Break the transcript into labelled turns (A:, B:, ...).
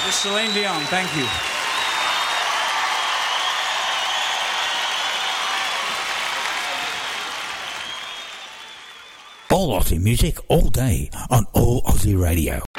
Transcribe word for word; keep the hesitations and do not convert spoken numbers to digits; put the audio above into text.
A: Miss Celine Dion, thank you.
B: All Aussie music all day on All Aussie Radio.